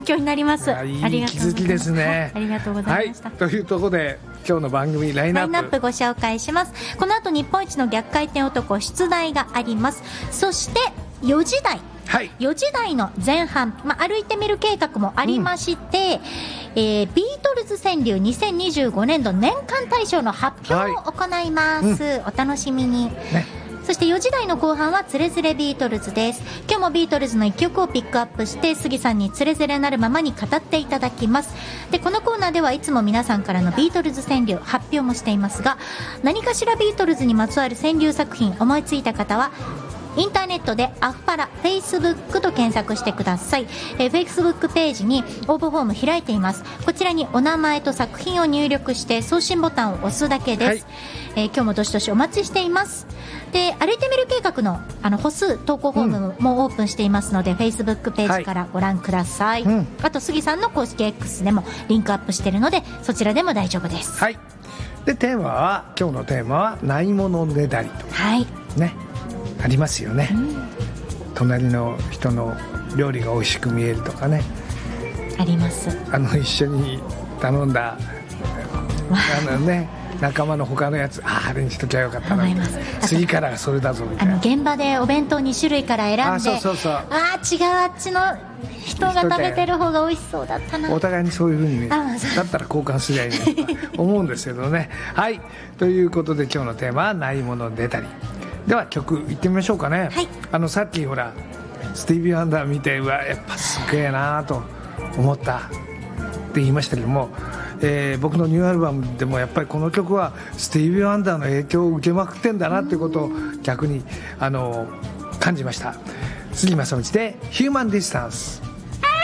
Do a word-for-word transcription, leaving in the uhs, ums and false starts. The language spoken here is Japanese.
勉強になります。 いい気づきですね。 ありがとうございました、 はい、というところで今日の番組ラインナップラインナップご紹介します。この後日本一の逆回転男出題があります。そしてよじ台、はい、よじ台の前半、まあ、歩いてみる計画もありまして、うん、えー、ビートルズ川柳にせんにじゅうごねんど年間大賞の発表を行います、はい、うん、お楽しみに、ね。そしてよじ台の後半はつれづれビートルズです。今日もビートルズのいっきょくをピックアップして杉さんにつれづれなるままに語っていただきます。でこのコーナーではいつも皆さんからのビートルズ川柳発表もしていますが、何かしらビートルズにまつわる川柳作品思いついた方はインターネットでアフパラ Facebook と検索してください。えー、Facebook ページに応募フォーム開いています。こちらにお名前と作品を入力して送信ボタンを押すだけです、はい、えー、今日もどしどしお待ちしています。で歩いてみる計画 の, あの歩数投稿フォームもオープンしていますので、うん、Facebook ページからご覧ください、はい、うん、あと杉さんの公式 X でもリンクアップしているのでそちらでも大丈夫です。 はい。でテーマは今日のテーマはないものねだりと、 はいね、ありますよね、うん、隣の人の料理が美味しく見えるとかね、 あります。 あの一緒に頼んだあのね仲間の他のやつ、ああれにしときゃよかったな、次からそれだぞみたいな。 あの現場でお弁当に種類から選んで、 あそうそうそう、 あ違う、あっちの人が食べてる方が美味しそうだったな。 お互いにそういう風にね、だったら交換すりゃいいなと思うんですけどね。はい、ということで今日のテーマはないもの出たり。では曲いってみましょうかね、はい、あのさっきほらスティービー・ワンダー見て、うわやっぱすげえなと思ったって言いましたけども、えー、僕のニューアルバムでもやっぱりこの曲はスティービー・ワンダーの影響を受けまくってんだなっていうことを逆にあの感じました。杉正道でヒューマンディスタンス。